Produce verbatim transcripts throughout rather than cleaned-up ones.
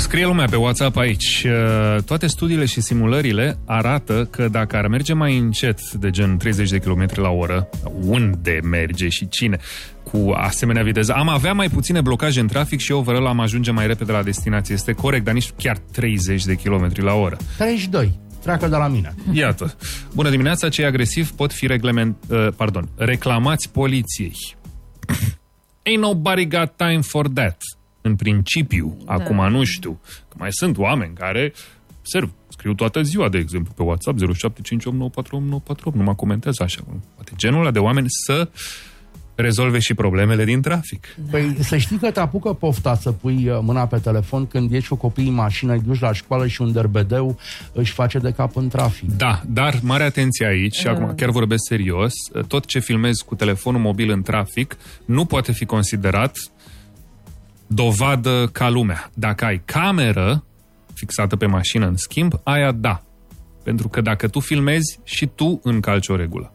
Scrie lumea pe WhatsApp aici. Toate studiile și simulările arată că dacă ar merge mai încet, de gen treizeci de kilometri la oră, unde merge și cine, cu asemenea viteză, am avea mai puține blocaje în trafic și overall am ajunge mai repede la destinație. Este corect, dar nici chiar treizeci de kilometri la oră. treizeci și doi. Treacă de la mine. Iată. Bună dimineața, cei agresivi pot fi reglement, uh, pardon, reclamați poliției. Ain't nobody got time for that. În principiu, da. Acum nu știu, că mai sunt oameni care serv, scriu toată ziua, de exemplu, pe WhatsApp zero șapte cinci opt nouă patru opt nouă patru opt, nu mă comentează așa. Poate genul ăla de oameni să rezolve și problemele din trafic. Păi să știi că te apucă pofta să pui mâna pe telefon când ești cu copiii în mașină, îi duci la școală și un derbedeu își face de cap în trafic. Da, dar mare atenție aici, și acum chiar vorbesc serios, tot ce filmezi cu telefonul mobil în trafic nu poate fi considerat dovadă ca lumea. Dacă ai cameră fixată pe mașină, în schimb, aia da. Pentru că dacă tu filmezi, și tu încalci o regulă.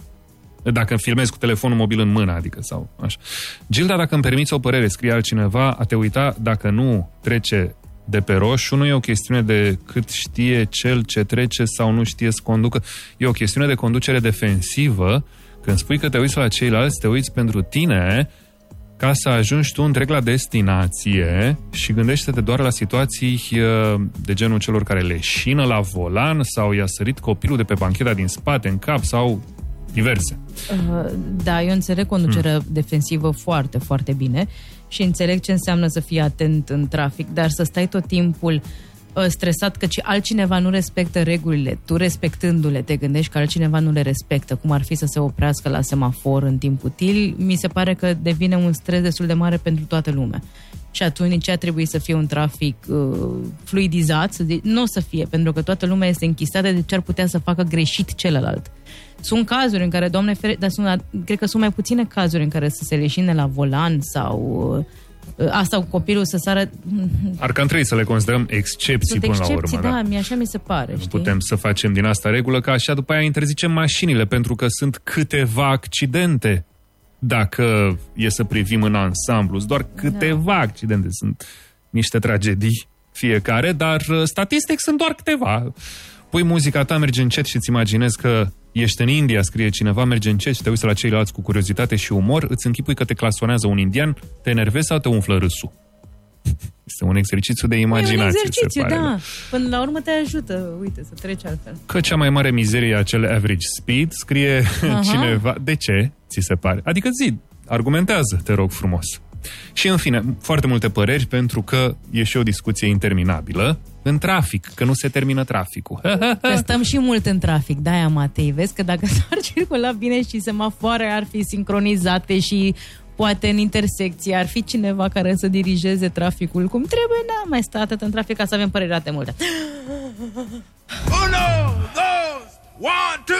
Dacă filmezi cu telefonul mobil în mână, adică, sau așa. Gilda, dacă îmi permiți o părere, scrie altcineva, a te uita dacă nu trece de pe roșu, nu e o chestiune de cât știe cel ce trece sau nu știe să conducă. E o chestiune de conducere defensivă. Când spui că te uiți la ceilalți, te uiți pentru tine, ca să ajungi tu întreg la destinație și gândește-te doar la situații de genul celor care leșină la volan sau i-a sărit copilul de pe bancheta din spate în cap sau diverse. Uh, da, eu înțeleg conducerea hmm. defensivă foarte, foarte bine și înțeleg ce înseamnă să fii atent în trafic, dar să stai tot timpul uh, stresat că altcineva nu respectă regulile, tu respectându-le te gândești că altcineva nu le respectă, cum ar fi să se oprească la semafor în timp util, mi se pare că devine un stres destul de mare pentru toată lumea. Și atunci ce trebuie să fie un trafic uh, fluidizat, să zic, nu o să fie, pentru că toată lumea este închisată de ce ar putea să facă greșit celălalt. Sunt cazuri în care, Doamne ferește, dar sunt, cred că sunt mai puține cazuri în care să se leșine la volan sau uh, asta cu copilul să sară... Ar cam trebui să le considerăm excepții sunt până excepții, la urmă. Da, da, așa mi se pare. Nu știi? putem să facem din asta regulă, că așa după aia interzicem mașinile, pentru că sunt câteva accidente. Dacă e să privim în ansamblu, doar câteva da. accidente, sunt niște tragedii fiecare, dar statistic sunt doar câteva. Pui muzica ta, merge încet și îți imaginezi că ești în India, scrie cineva, merge încet și te uiți la ceilalți cu curiozitate și umor, îți închipui că te clasonează un indian, te enervezi sau te umflă râsul. Este un exercițiu de imaginație, e un exercițiu, se pare. Da. Până la urmă te ajută, uite, să treci altfel. Că cea mai mare mizerie e acel average speed, scrie Aha. cineva. De ce, ți se pare? Adică zi, argumentează, te rog frumos. Și în fine, foarte multe păreri, pentru că e și o discuție interminabilă în trafic, că nu se termină traficul. Că stăm și mult în trafic, de-aia, Matei, vezi că dacă s-ar circula bine și semafoare ar fi sincronizate și poate în intersecție ar fi cineva care să dirigeze traficul cum trebuie, n-am mai stat atât în trafic ca să avem păreri atât de multe. Uno, dos, one, two.